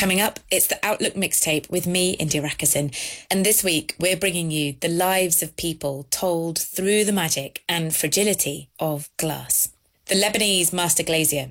Coming up, it's the Outlook mixtape with me, India Rakison. And this week, we're bringing you the lives of people told through the magic and fragility of glass. The Lebanese master glazier